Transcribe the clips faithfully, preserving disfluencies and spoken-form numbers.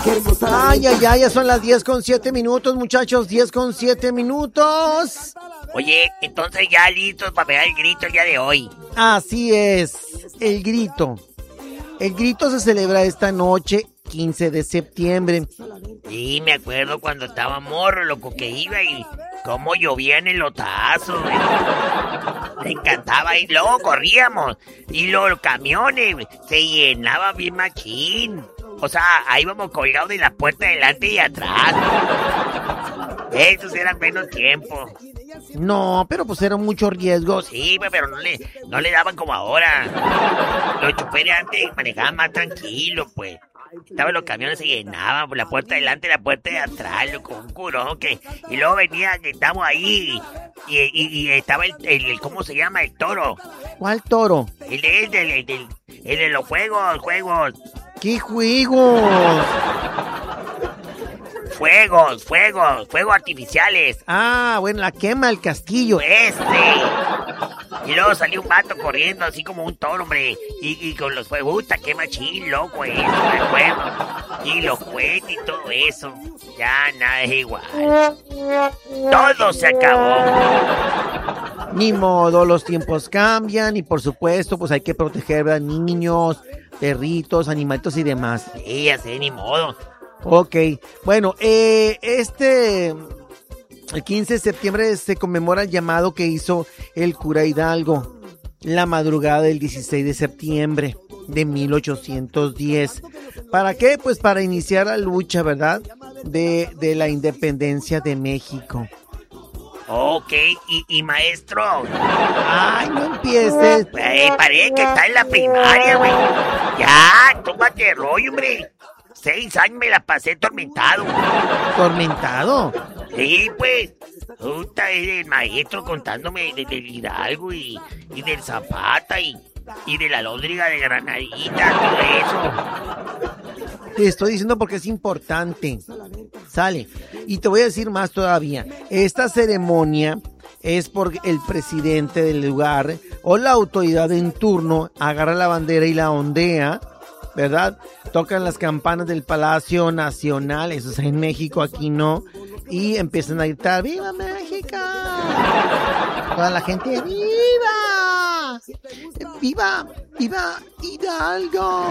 Ay, ay, ay, ya son las diez con siete minutos, muchachos, diez con siete minutos. Oye, entonces ya listos para pegar el grito el día de hoy. Así es, el grito. El grito se celebra esta noche, quince de septiembre. Sí, me acuerdo cuando estaba morro, loco, que iba y cómo llovía en el lotazo. Me encantaba y luego corríamos y los camiones se llenaban bien machín. O sea, ahí íbamos colgados de la puerta delante y atrás. Esos eran menos tiempos. No, pero pues eran muchos riesgos. Sí, pero no le, no le daban como ahora. Los choferes antes manejaban más tranquilos, pues. Estaban los camiones, se llenaban por la puerta de delante y la puerta de atrás, loco, un curón que... Y luego venía, que estábamos ahí, y, y, y estaba el, el, el... ¿Cómo se llama? El toro. ¿Cuál toro? El de, el de, el de, el de los juegos, juegos. ¿Qué juegos? Fuegos, fuegos, fuegos artificiales. Ah, bueno, la quema del castillo. Este. Y luego salió un vato corriendo así como un toro, hombre. Y, y con los fuegos, puta, qué machín, loco, eso, me acuerdo. Y los cohetes y todo eso. Ya nada es igual. Todo se acabó. Ni modo, los tiempos cambian y por supuesto, pues hay que proteger a niños, perritos, animalitos y demás. Sí, ya sé, ni modo. Ok, bueno, eh, este, el quince de septiembre se conmemora el llamado que hizo el cura Hidalgo la madrugada del dieciséis de septiembre de mil ochocientos diez. ¿Para qué? Pues para iniciar la lucha, ¿verdad? De, de la independencia de México. Ok, y, y maestro. Ay, no empieces. Eh, parece que está en la primaria, güey. Ya, tómate rollo, hombre. Seis años me la pasé tormentado. ¿Tormentado? Sí, pues. Puta, el maestro contándome de, del Hidalgo y, y del Zapata y, y de la lóndriga de Granadita, todo eso. Te estoy diciendo porque es importante. Sale. Y te voy a decir más todavía. Esta ceremonia es porque el presidente del lugar o la autoridad en turno agarra la bandera y la ondea, ¿verdad? Tocan las campanas del Palacio Nacional, eso es en México, aquí no, y empiezan a gritar, ¡Viva México! Toda la gente, ¡viva! ¡Viva! ¡Viva Hidalgo!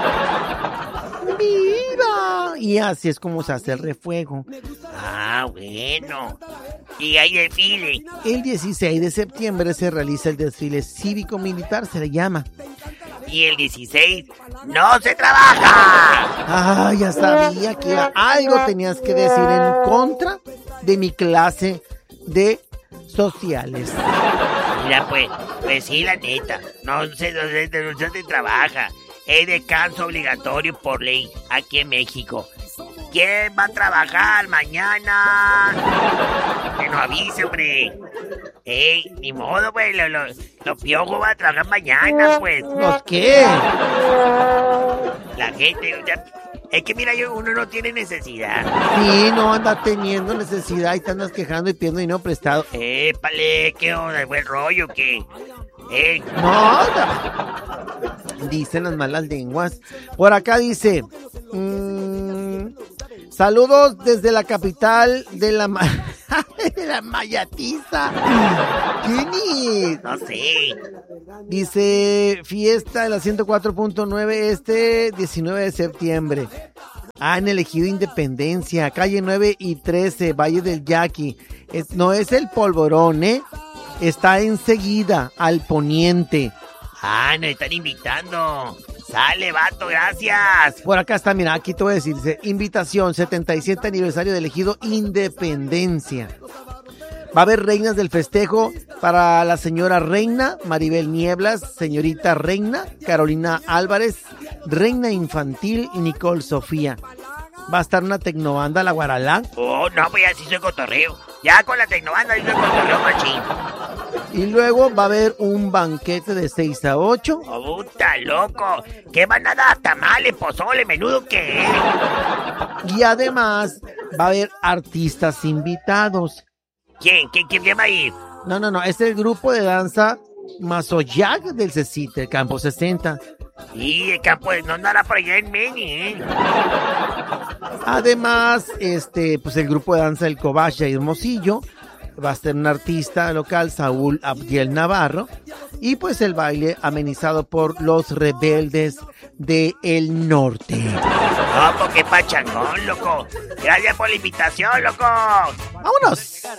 ¡Viva! Y así es como se hace el refuego. Ah, bueno. Y hay desfile. El dieciséis de septiembre se realiza el desfile cívico-militar, se le llama. Y el dieciséis no se trabaja. Ah, ya sabía que iba. Algo tenías que decir en contra de mi clase de sociales. Mira, pues, pues sí, la neta, no se, no se, no se trabaja. Es descanso obligatorio por ley aquí en México. ¿Quién va a trabajar mañana? Que nos avise, hombre. Ey, ni modo, pues, los lo, lo piojos van a trabajar mañana, pues. ¿Los qué? La gente, ya, es que mira, yo, uno no tiene necesidad. Sí, no anda teniendo necesidad y te andas quejando y pidiendo dinero prestado. Épale, qué onda, buen rollo, que... Eh. No, no, dicen las malas lenguas. Por acá dice... Mmm, saludos desde la capital de la... Ma- de la Mayatiza. ¿Quién es? No sé. Dice, fiesta de la ciento cuatro punto nueve este diecinueve de septiembre. Han elegido Independencia, calle nueve y trece, Valle del Yaqui. Es, no es el Polvorón, ¿eh? Está enseguida, al poniente. Ah, nos están invitando. Sale, vato, gracias. Por acá está, mira, aquí te voy a decir, dice, invitación, setenta y siete aniversario del ejido Independencia. Va a haber reinas del festejo para la señora Reina, Maribel Nieblas, señorita Reina, Carolina Álvarez, Reina Infantil y Nicole Sofía. Va a estar una tecnobanda, la Guaralá. Oh, no, pues así soy cotorreo. Ya con la tecnobanda soy cotorreo, machín. Y luego va a haber un banquete de seis a ocho. Oh, puta, loco. ¿Qué van a dar? ¿Tamales, pozole, menudo, qué? Y además va a haber artistas invitados. ¿Quién? ¿Quién, quién, quién va a ir? No, no, no, es el grupo de danza Mazoyac del CECIT, del Campo sesenta. Y el campo de no andará por allá en Meni, ¿eh? Además, este, pues el grupo de danza del Cobach y Hermosillo. Va a ser un artista local, Saúl Abdiel Navarro. Y pues el baile amenizado por los Rebeldes de el Norte. ¡Oh, qué pachangón, loco! ¡Gracias por la invitación, loco! ¡Vámonos!